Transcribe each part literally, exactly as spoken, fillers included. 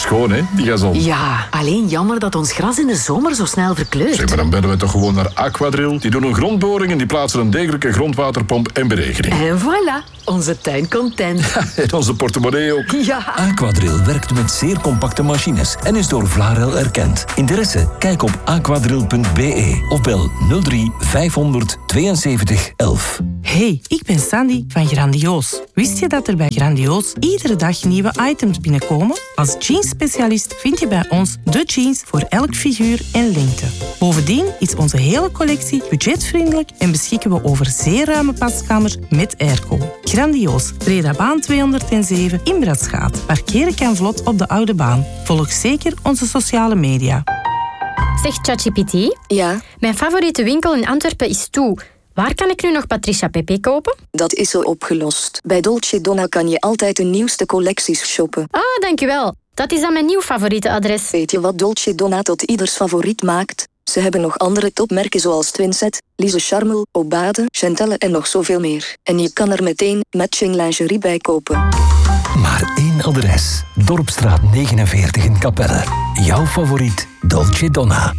schoon, hè, die gazon. Ja, alleen jammer dat ons gras in de zomer zo snel verkleurt. Zeg, maar dan bellen we toch gewoon naar Aquadrill. Die doen een grondboring en die plaatsen een degelijke grondwaterpomp en beregening. En voilà, onze tuin content. En onze portemonnee ook. Ja. Aquadrill werkt met zeer compacte machines en is door Vlarel erkend. Interesse? Kijk op aquadrill punt b e of bel nul drie vijfhonderd tweeënzeventig elf. Hey, ik ben Sandy van Grandioos. Wist je dat er bij Grandioos iedere dag nieuwe items binnenkomen? Als jeansspecialist vind je bij ons de jeans voor elk figuur en lengte. Bovendien is onze hele collectie budgetvriendelijk en beschikken we over zeer ruime paskamers met airco. Grandioos, Bredabaan tweehonderdzeven in Bradschaat. Parkeren kan vlot op de Oude Baan. Volg zeker onze sociale media. Zeg ChatGPT. Ja? Mijn favoriete winkel in Antwerpen is toe. Waar kan ik nu nog Patricia Pepe kopen? Dat is zo opgelost. Bij Dolce Donna kan je altijd de nieuwste collecties shoppen. Ah, dankjewel. Dat is dan mijn nieuw favoriete adres. Weet je wat Dolce Donna tot ieders favoriet maakt? Ze hebben nog andere topmerken zoals Twinset, Lise Charmel, Obade, Chantelle en nog zoveel meer. En je kan er meteen matching lingerie bij kopen. Maar één adres. Dorpstraat negenenveertig in Capelle. Jouw favoriet Dolce Donna.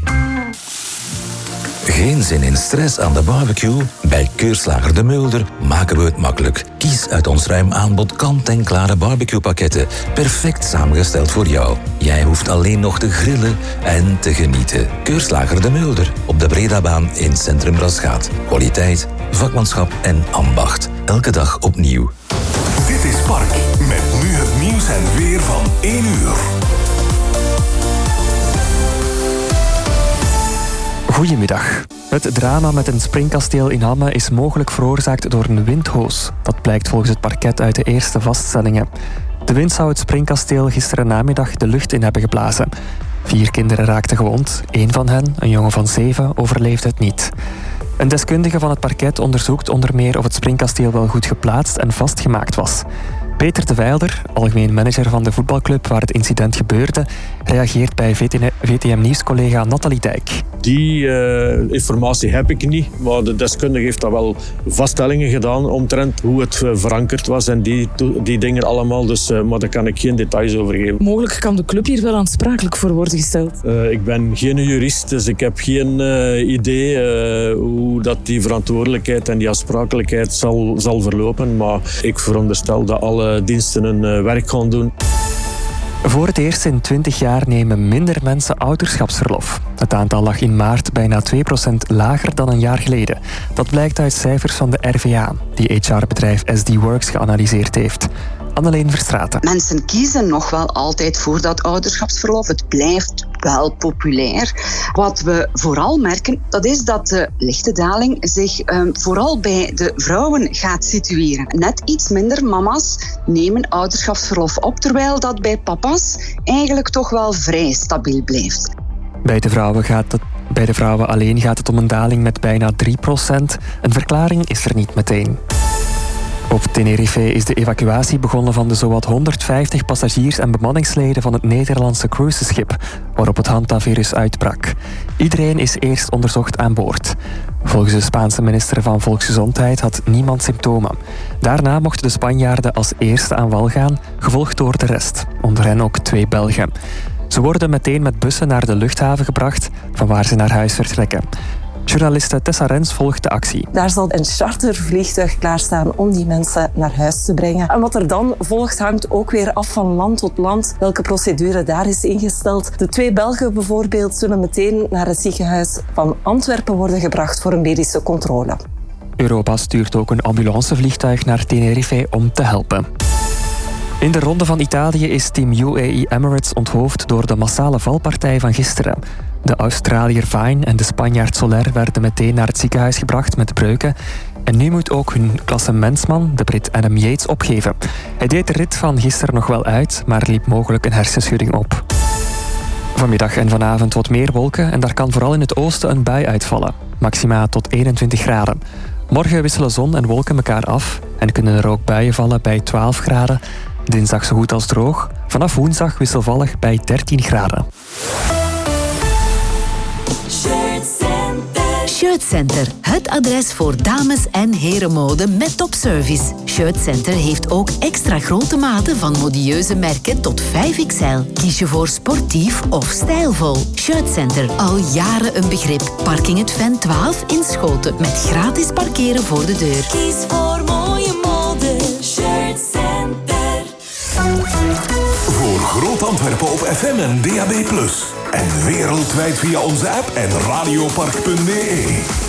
Geen zin in stress aan de barbecue? Bij Keurslager de Mulder maken we het makkelijk. Kies uit ons ruim aanbod kant-en-klare barbecuepakketten. Perfect samengesteld voor jou. Jij hoeft alleen nog te grillen en te genieten. Keurslager de Mulder op de Bredabaan in Centrum Bradschaat. Kwaliteit, vakmanschap en ambacht. Elke dag opnieuw. Dit is Park, met nu het nieuws en weer van één uur. Goedemiddag. Het drama met een springkasteel in Hamme is mogelijk veroorzaakt door een windhoos. Dat blijkt volgens het parket uit de eerste vaststellingen. De wind zou het springkasteel gisteren namiddag de lucht in hebben geblazen. Vier kinderen raakten gewond. Eén van hen, een jongen van zeven, overleefde het niet. Een deskundige van het parket onderzoekt onder meer of het springkasteel wel goed geplaatst en vastgemaakt was. Peter de Weilder, algemeen manager van de voetbalclub waar het incident gebeurde, reageert bij V T M-nieuws-collega Nathalie Dijk. Die uh, informatie heb ik niet, maar de deskundige heeft daar wel vaststellingen gedaan omtrent hoe het uh, verankerd was en die, die dingen allemaal, dus, uh, maar daar kan ik geen details over geven. Mogelijk kan de club hier wel aansprakelijk voor worden gesteld. Uh, ik ben geen jurist, dus ik heb geen uh, idee uh, hoe dat die verantwoordelijkheid en die aansprakelijkheid zal, zal verlopen, maar ik veronderstel dat alle diensten hun uh, werk gaan doen. Voor het eerst in twintig jaar nemen minder mensen ouderschapsverlof. Het aantal lag in maart bijna twee procent lager dan een jaar geleden. Dat blijkt uit cijfers van de R V A, die H R-bedrijf S D Works geanalyseerd heeft. Anneleen Verstraeten. Mensen kiezen nog wel altijd voor dat ouderschapsverlof. Het blijft wel populair. Wat we vooral merken, dat is dat de lichte daling zich um, vooral bij de vrouwen gaat situeren. Net iets minder mama's nemen ouderschapsverlof op, terwijl dat bij papa's eigenlijk toch wel vrij stabiel blijft. Bij de vrouwen gaat het Bij de vrouwen alleen gaat het om een daling met bijna drie procent. Een verklaring is er niet meteen. Op Tenerife is de evacuatie begonnen van de zowat honderdvijftig passagiers en bemanningsleden van het Nederlandse cruiseschip, waarop het hantavirus uitbrak. Iedereen is eerst onderzocht aan boord. Volgens de Spaanse minister van Volksgezondheid had niemand symptomen. Daarna mochten de Spanjaarden als eerste aan wal gaan, gevolgd door de rest, onder hen ook twee Belgen. Ze worden meteen met bussen naar de luchthaven gebracht, vanwaar ze naar huis vertrekken. Journaliste Tessa Rens volgt de actie. Daar zal een chartervliegtuig klaarstaan om die mensen naar huis te brengen. En wat er dan volgt hangt ook weer af van land tot land, welke procedure daar is ingesteld. De twee Belgen bijvoorbeeld zullen meteen naar het ziekenhuis van Antwerpen worden gebracht voor een medische controle. Europa stuurt ook een ambulancevliegtuig naar Tenerife om te helpen. In de ronde van Italië is team U A E Emirates onthoofd door de massale valpartij van gisteren. De Australiër Vine en de Spanjaard Soler werden meteen naar het ziekenhuis gebracht met breuken. En nu moet ook hun klassementsman, de Brit Adam Yates, opgeven. Hij deed de rit van gisteren nog wel uit, maar liep mogelijk een hersenschudding op. Vanmiddag en vanavond wat meer wolken en daar kan vooral in het oosten een bui uitvallen. Maxima tot eenentwintig graden. Morgen wisselen zon en wolken elkaar af en kunnen er ook buien vallen bij twaalf graden. Dinsdag zo goed als droog. Vanaf woensdag wisselvallig bij dertien graden. Shirt Center, het adres voor dames- en herenmode met topservice. Shirt Center heeft ook extra grote maten van modieuze merken tot vijf X L. Kies je voor sportief of stijlvol. Shirt Center, al jaren een begrip. Parking het Ven twaalf in Schoten met gratis parkeren voor de deur. Kies voor mooie mode, Shirt Center. Voor Groot Antwerpen op F M en D A B plus. En wereldwijd via onze app en radiopark punt b e.